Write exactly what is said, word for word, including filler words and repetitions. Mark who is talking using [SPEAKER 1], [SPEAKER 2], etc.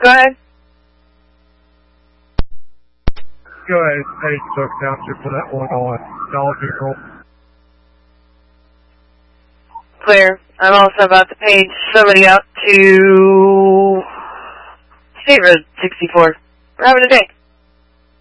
[SPEAKER 1] Go ahead.
[SPEAKER 2] Go ahead, page Cook Township for that one on Dollar General.
[SPEAKER 1] Clear. I'm also about to page somebody out to State Road sixty-four. We're having a day.